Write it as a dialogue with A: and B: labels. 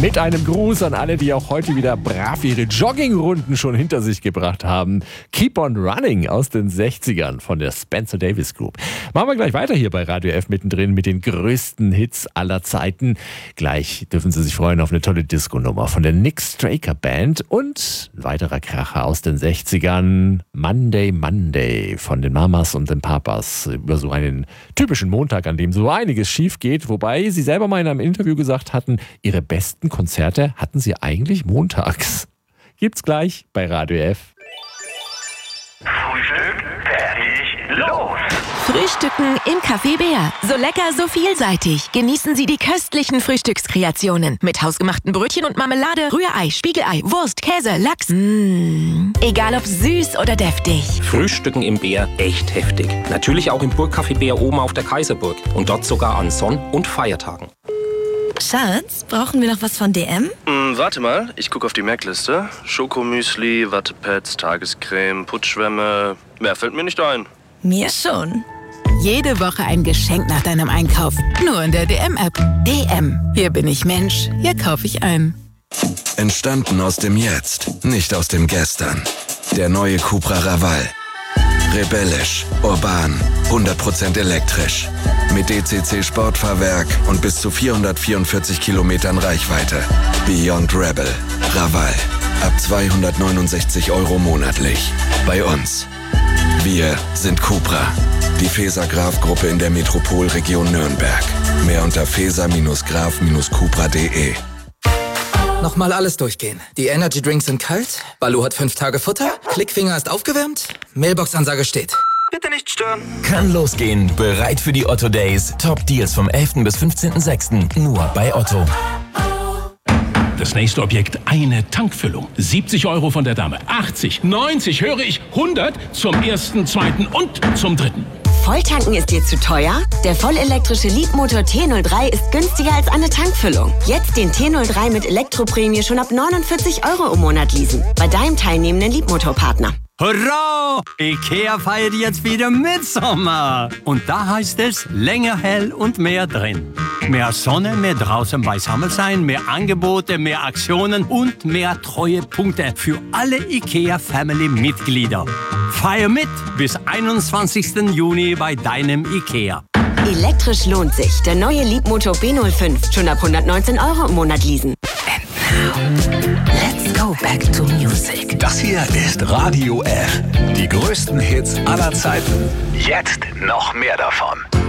A: Mit einem Gruß an alle, die auch heute wieder brav ihre Joggingrunden schon hinter sich gebracht haben. Keep on Running aus den 60ern von der Spencer Davis Group. Machen wir gleich weiter hier bei Radio F mittendrin mit den größten Hits aller Zeiten. Gleich dürfen Sie sich freuen auf eine tolle Disco-Nummer von der Nick Straker Band und ein weiterer Kracher aus den 60ern. Monday, Monday von den Mamas und den Papas. Über so einen typischen Montag, an dem so einiges schief geht. Wobei Sie selber mal in einem Interview gesagt hatten, Ihre besten Konzerte hatten Sie eigentlich montags. Gibt's gleich bei Radio F.
B: Frühstück, fertig, los!
C: Frühstücken im Café Bär. So lecker, so vielseitig. Genießen Sie die köstlichen Frühstückskreationen. Mit hausgemachten Brötchen und Marmelade, Rührei, Spiegelei, Wurst, Käse, Lachs. Egal ob süß oder deftig.
D: Frühstücken im Bär echt heftig. Natürlich auch im Burgcafé Bär oben auf der Kaiserburg. Und dort sogar an Sonn- und Feiertagen.
E: Schatz, brauchen wir noch was von DM?
F: Warte mal, ich gucke auf die Merkliste. Schokomüsli, Wattepads, Tagescreme, Putzschwämme. Mehr fällt mir nicht ein.
E: Mir schon.
G: Jede Woche ein Geschenk nach deinem Einkauf. Nur in der DM-App. DM. Hier bin ich Mensch. Hier kaufe ich ein.
H: Entstanden aus dem Jetzt, nicht aus dem Gestern. Der neue Cupra Raval. Rebellisch, urban, 100% elektrisch. Mit DCC Sportfahrwerk und bis zu 444 Kilometern Reichweite. Beyond Rebel. Raval. Ab 269 € monatlich. Bei uns. Wir sind Cupra. Die Feser-Graf-Gruppe in der Metropolregion Nürnberg. Mehr unter feser-graf-cupra.de.
I: Nochmal alles durchgehen. Die Energy Drinks sind kalt, Baloo hat 5 Tage Futter, Klickfinger ist aufgewärmt, Mailbox-Ansage steht.
B: Bitte nicht stören.
J: Kann losgehen. Bereit für die Otto Days. Top Deals vom 11. bis 15.06. Nur bei Otto.
K: Das nächste Objekt, eine Tankfüllung. 70 € von der Dame. 80, 90, höre ich, 100 zum ersten, zweiten und zum dritten.
C: Volltanken ist dir zu teuer? Der vollelektrische Leapmotor T03 ist günstiger als eine Tankfüllung. Jetzt den T03 mit Elektroprämie schon ab 49 € im Monat leasen. Bei deinem teilnehmenden Leapmotor-Partner.
L: Hurra! IKEA feiert jetzt wieder Mitsommer. Und da heißt es, länger hell und mehr drin. Mehr Sonne, mehr draußen beisammen sein, mehr Angebote, mehr Aktionen und mehr Treuepunkte für alle IKEA-Family-Mitglieder. Feier mit bis 21. Juni bei deinem IKEA.
C: Elektrisch lohnt sich. Der neue Leapmotor B05. Schon ab 119 € im Monat leasen.
G: Let's go back to music.
B: Das hier ist Radio F. Die größten Hits aller Zeiten. Jetzt noch mehr davon.